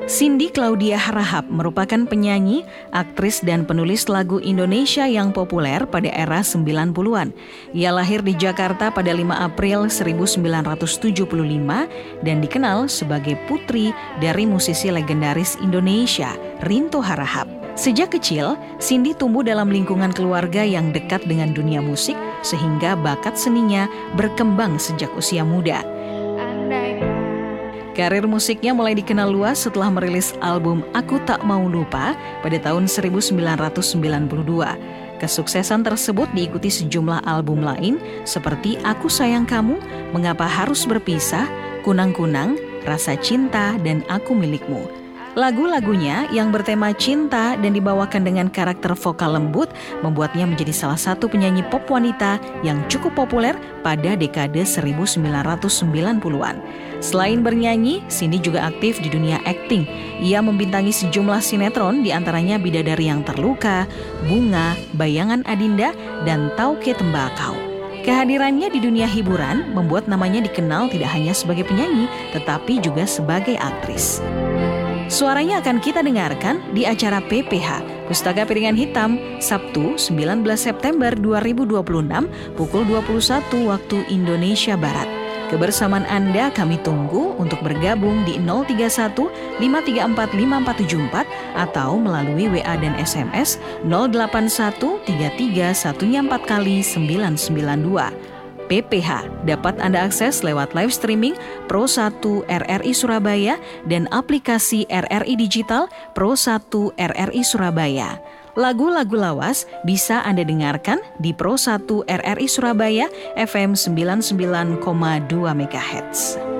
Cindy Claudia Harahap merupakan penyanyi, aktris, dan penulis lagu Indonesia yang populer pada era 90-an. Ia lahir di Jakarta pada 5 April 1975 dan dikenal sebagai putri dari musisi legendaris Indonesia, Rinto Harahap. Sejak kecil, Cindy tumbuh dalam lingkungan keluarga yang dekat dengan dunia musik sehingga bakat seninya berkembang sejak usia muda. Karir musiknya mulai dikenal luas setelah merilis album Aku Tak Mau Lupa pada tahun 1992. Kesuksesan tersebut diikuti sejumlah album lain seperti Aku Sayang Kamu, Mengapa Harus Berpisah, Kunang-Kunang, Rasa Cinta, dan Aku Milikmu. Lagu-lagunya yang bertema cinta dan dibawakan dengan karakter vokal lembut membuatnya menjadi salah satu penyanyi pop wanita yang cukup populer pada dekade 1990-an. Selain bernyanyi, Cindy juga aktif di dunia akting. Ia membintangi sejumlah sinetron, diantaranya Bidadari Yang Terluka, Bunga, Bayangan Adinda, dan Tauke Tembakau. Kehadirannya di dunia hiburan membuat namanya dikenal tidak hanya sebagai penyanyi, tetapi juga sebagai aktris. Suaranya akan kita dengarkan di acara PPH, Pustaka Piringan Hitam, Sabtu 19 September 2026, pukul 21 waktu Indonesia Barat. Kebersamaan Anda kami tunggu untuk bergabung di 031 534 5474 atau melalui WA dan SMS 081 33 144 kali 992. PPH dapat Anda akses lewat live streaming Pro 1 RRI Surabaya dan aplikasi RRI Digital Pro 1 RRI Surabaya. Lagu-lagu lawas bisa Anda dengarkan di Pro 1 RRI Surabaya FM 99,2 MHz.